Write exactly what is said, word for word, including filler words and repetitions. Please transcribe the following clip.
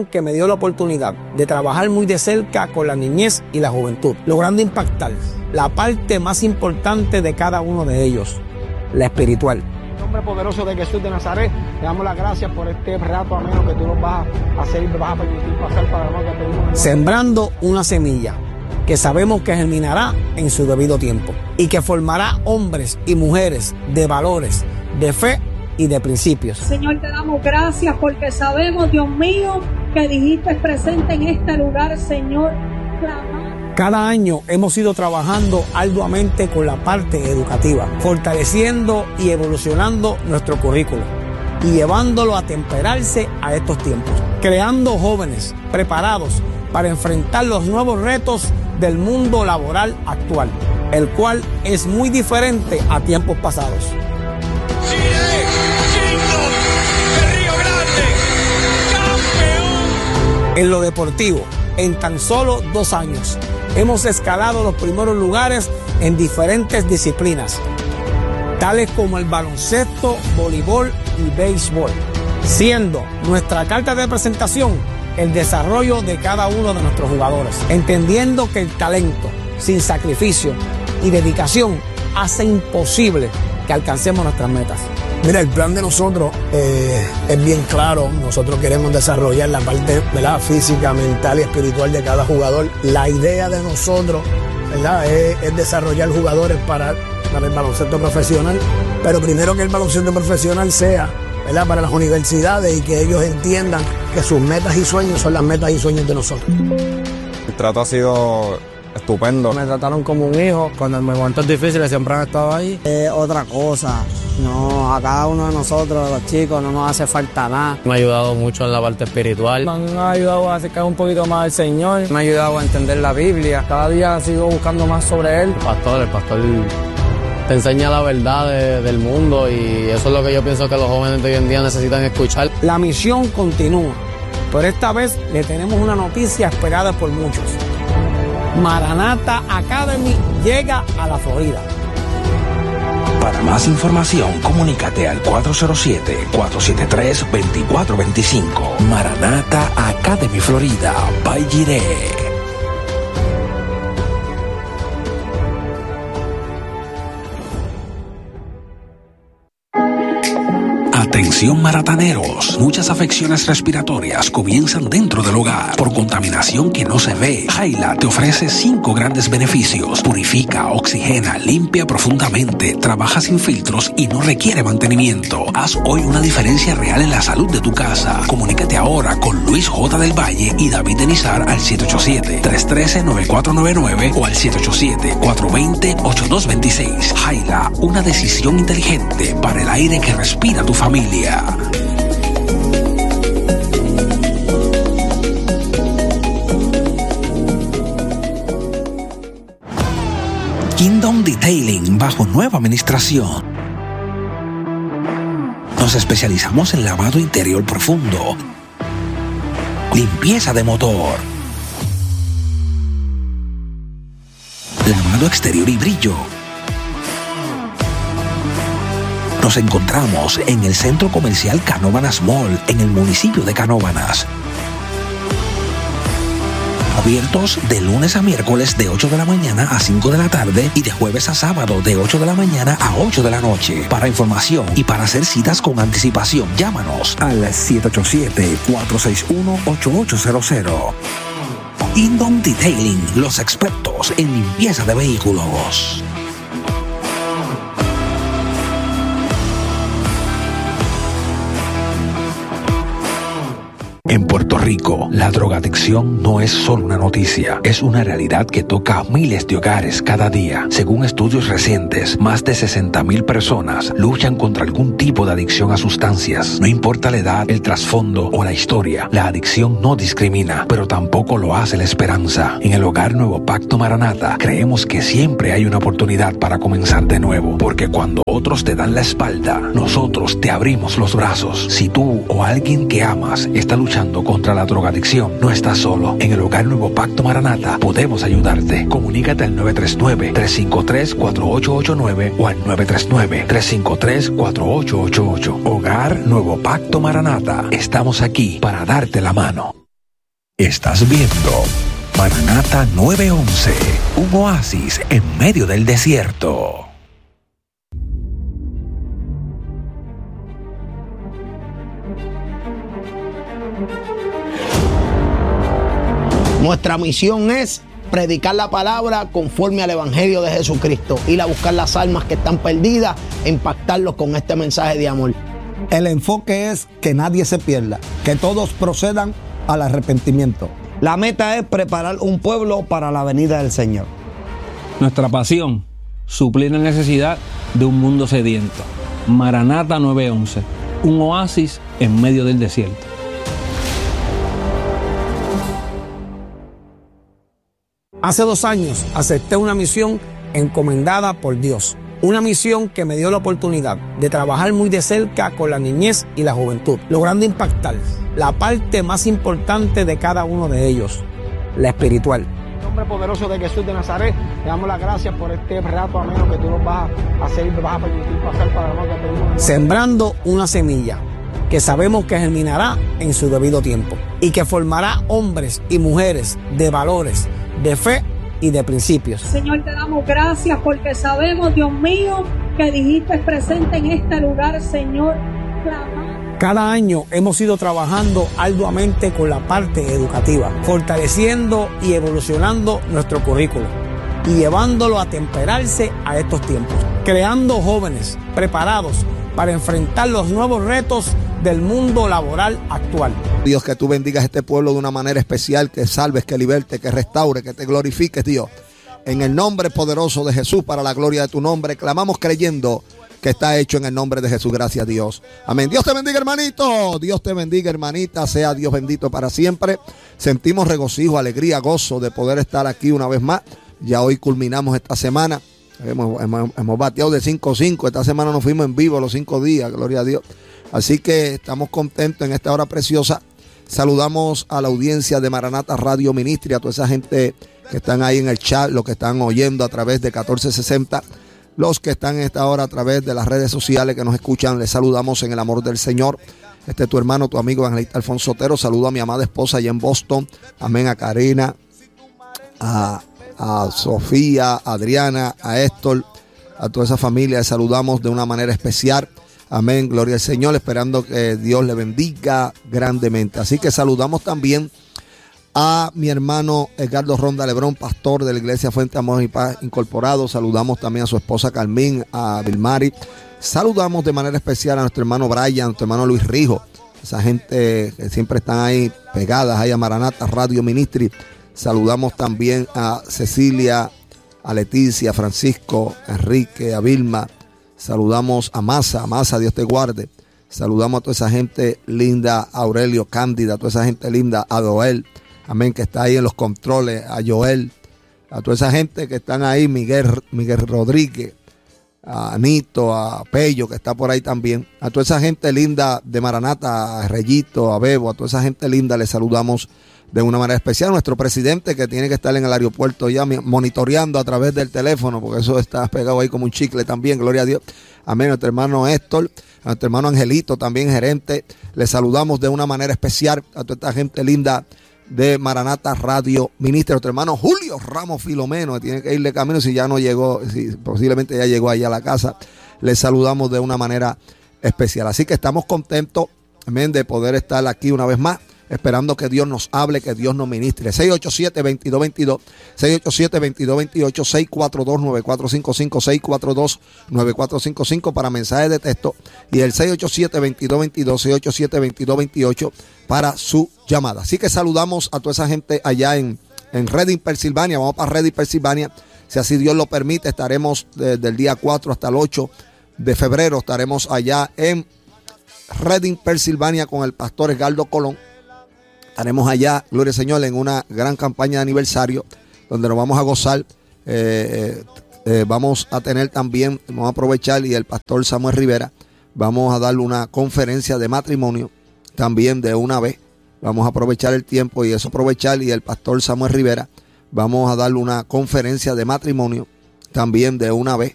que me dio la oportunidad de trabajar muy de cerca con la niñez y la juventud, logrando impactar la parte más importante de cada uno de ellos, la espiritual. En el nombre poderoso de Jesús de Nazaret, le damos las gracias por este rato ameno que tú nos vas a hacer y me vas a permitir pasar para nosotros. Sembrando una semilla que sabemos que germinará en su debido tiempo y que formará hombres y mujeres de valores, de fe y de principios. Señor, te damos gracias porque sabemos, Dios mío, que dijiste presente en este lugar, Señor. Clamar. Cada año hemos ido trabajando arduamente con la parte educativa, fortaleciendo y evolucionando nuestro currículo y llevándolo a temperarse a estos tiempos, creando jóvenes preparados para enfrentar los nuevos retos del mundo laboral actual, el cual es muy diferente a tiempos pasados. Chile, Quinto de Río Grande, campeón. En lo deportivo, en tan solo dos años, hemos escalado los primeros lugares en diferentes disciplinas, tales como el baloncesto, voleibol y béisbol, siendo nuestra carta de presentación el desarrollo de cada uno de nuestros jugadores, entendiendo que el talento, sin sacrificio y dedicación, hace imposible que alcancemos nuestras metas. Mira, el plan de nosotros eh, es bien claro. Nosotros queremos desarrollar la parte, ¿verdad?, física, mental y espiritual de cada jugador. La idea de nosotros, ¿verdad?, es, es desarrollar jugadores para, para el baloncesto profesional, pero primero que el baloncesto profesional sea, ¿verdad?, para las universidades y que ellos entiendan que sus metas y sueños son las metas y sueños de nosotros. El trato ha sido estupendo. Me trataron como un hijo. Cuando en momentos difíciles siempre han estado ahí. Es otra cosa. No, a cada uno de nosotros, los chicos, no nos hace falta nada. Me ha ayudado mucho en la parte espiritual. Me han ayudado a acercar un poquito más al Señor. Me ha ayudado a entender la Biblia. Cada día sigo buscando más sobre Él. El pastor, el pastor te enseña la verdad de, del mundo y eso es lo que yo pienso que los jóvenes de hoy en día necesitan escuchar. La misión continúa, pero esta vez le tenemos una noticia esperada por muchos. Maranatha Academy llega a la Florida. Para más información, comunícate al cuatro cero siete, cuatro siete tres, dos cuatro dos cinco. Maranatha Academy Florida, by Jiré. Atención marataneros, muchas afecciones respiratorias comienzan dentro del hogar por contaminación que no se ve. Jaila te ofrece cinco grandes beneficios: purifica, oxigena, limpia profundamente, trabaja sin filtros y no requiere mantenimiento. Haz hoy una diferencia real en la salud de tu casa. Comunícate ahora con Luis J. del Valle y David Denizar al siete ocho siete, tres uno tres, nueve cuatro nueve nueve o al siete ocho siete, cuatro dos cero, ocho dos dos seis. Jaila, una decisión inteligente para el aire que respira tu familia. Kingdom Detailing bajo nueva administración. Nos especializamos en lavado interior profundo, limpieza de motor, lavado exterior y brillo. Nos encontramos en el Centro Comercial Canóvanas Mall, en el municipio de Canóvanas. Abiertos de lunes a miércoles de ocho de la mañana a cinco de la tarde y de jueves a sábado de ocho de la mañana a ocho de la noche. Para información y para hacer citas con anticipación, llámanos al siete ocho siete, cuatro seis uno, ocho ocho cero cero. Kingdom Detailing, los expertos en limpieza de vehículos. En Puerto Rico, la drogadicción no es solo una noticia, es una realidad que toca a miles de hogares cada día. Según estudios recientes, más de sesenta mil personas luchan contra algún tipo de adicción a sustancias. No importa la edad, el trasfondo o la historia, la adicción no discrimina, pero tampoco lo hace la esperanza. En el Hogar Nuevo Pacto Maranatha, creemos que siempre hay una oportunidad para comenzar de nuevo, porque cuando otros te dan la espalda, nosotros te abrimos los brazos. Si tú o alguien que amas está luchando contra la drogadicción, no estás solo. En el Hogar Nuevo Pacto Maranatha podemos ayudarte. Comunícate al nueve tres nueve, tres cinco tres, cuatro ocho ocho nueve o al nueve tres nueve, tres cinco tres, cuatro ocho ocho ocho. Hogar Nuevo Pacto Maranatha. Estamos aquí para darte la mano. Estás viendo Maranata nueve once, un oasis en medio del desierto. Nuestra misión es predicar la palabra conforme al Evangelio de Jesucristo, ir a buscar las almas que están perdidas e impactarlos con este mensaje de amor. El enfoque es que nadie se pierda, que todos procedan al arrepentimiento. La meta es preparar un pueblo para la venida del Señor. Nuestra pasión, suplir la necesidad de un mundo sediento. Maranata nueve once, un oasis en medio del desierto. Hace dos años acepté una misión encomendada por Dios. Una misión que me dio la oportunidad de trabajar muy de cerca con la niñez y la juventud, logrando impactar la parte más importante de cada uno de ellos, la espiritual. En el nombre poderoso de Jesús de Nazaret, te damos las gracias por este rato ameno que tú nos vas a hacer y nos vas a permitir pasar para la que tenemos. Sembrando una semilla que sabemos que germinará en su debido tiempo y que formará hombres y mujeres de valores, de fe y de principios. Señor, te damos gracias porque sabemos, Dios mío, que dijiste presente en este lugar, Señor. Clamar. Cada año hemos ido trabajando arduamente con la parte educativa, fortaleciendo y evolucionando nuestro currículo y llevándolo a temperarse a estos tiempos, creando jóvenes preparados para enfrentar los nuevos retos del mundo laboral actual. Dios, que tú bendigas este pueblo de una manera especial, que salves, que liberte, que restaure, que te glorifiques, Dios. En el nombre poderoso de Jesús, para la gloria de tu nombre, clamamos creyendo que está hecho en el nombre de Jesús. Gracias, Dios. Amén. Dios te bendiga, hermanito. Dios te bendiga, hermanita. Sea Dios bendito para siempre. Sentimos regocijo, alegría, gozo de poder estar aquí una vez más. Ya hoy culminamos esta semana. Hemos, hemos, hemos bateado de cinco a cinco. Esta semana nos fuimos en vivo los cinco días. Gloria a Dios. Así que estamos contentos en esta hora preciosa. Saludamos a la audiencia de Maranata Radio Ministry, a toda esa gente que están ahí en el chat, los que están oyendo a través de catorce sesenta, los que están en esta hora a través de las redes sociales que nos escuchan. Les saludamos en el amor del Señor. Este es tu hermano, tu amigo Evangelista Alfonso Otero. Saludo a mi amada esposa allá en Boston. Amén. A Karina, a, a Sofía, a Adriana, a Héctor, a toda esa familia. Les saludamos de una manera especial. Amén, gloria al Señor, esperando que Dios le bendiga grandemente. Así que saludamos también a mi hermano Edgardo Ronda Lebrón, pastor de la iglesia Fuente Amor y Paz Incorporado. Saludamos también a su esposa Carmín, a Vilmari. Saludamos de manera especial a nuestro hermano Brian, a nuestro hermano Luis Rijo, esa gente que siempre están ahí pegadas ahí a Maranata Radio Ministry. Saludamos también a Cecilia, a Leticia, a Francisco, a Enrique, a Vilma. Saludamos a Masa, a Masa, Dios te guarde. Saludamos a toda esa gente linda, a Aurelio, Cándida, a toda esa gente linda, a Doel, amén, que está ahí en los controles, a Joel, a toda esa gente que están ahí, Miguel, Miguel Rodríguez, a Anito, a Pello, que está por ahí también, a toda esa gente linda de Maranata, a Reyito, a Bebo, a toda esa gente linda, les saludamos de una manera especial. Nuestro presidente, que tiene que estar en el aeropuerto ya monitoreando a través del teléfono, porque eso está pegado ahí como un chicle también, gloria a Dios. Amén. Nuestro hermano Héctor, a nuestro hermano Angelito, también gerente, le saludamos de una manera especial a toda esta gente linda de Maranata Radio Ministro. Nuestro hermano Julio Ramos Filomeno, que tiene que irle camino si ya no llegó, si posiblemente ya llegó allá a la casa. Le saludamos de una manera especial. Así que estamos contentos, amén, de poder estar aquí una vez más, esperando que Dios nos hable, que Dios nos ministre. seis ocho siete, dos dos dos dos, seis ocho siete, dos dos dos ocho, seis cuatro dos, nueve cuatro cinco cinco, seis cuatro dos, nueve cuatro cinco cinco para mensajes de texto, y el seis ocho siete, dos dos dos dos, seis ocho siete, dos dos dos ocho para su llamada. Así que saludamos a toda esa gente allá en, en Reading, Pensilvania. Vamos para Reading, Pensilvania. Si así Dios lo permite, estaremos desde el día cuatro hasta el ocho de febrero. Estaremos allá en Reading, Pensilvania, con el pastor Edgardo Colón. Estaremos allá, gloria al Señor, en una gran campaña de aniversario donde nos vamos a gozar. Eh, eh, vamos a tener también, vamos a aprovechar, y el pastor Samuel Rivera, vamos a darle una conferencia de matrimonio también de una vez. Vamos a aprovechar el tiempo y eso aprovechar, y el pastor Samuel Rivera, vamos a darle una conferencia de matrimonio también de una vez.